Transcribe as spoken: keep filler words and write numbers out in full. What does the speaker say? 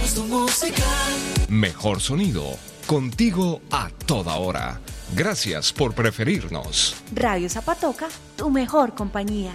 Somos tu música. Mejor sonido, contigo a toda hora. Gracias por preferirnos. Radio Zapatoca, tu mejor compañía.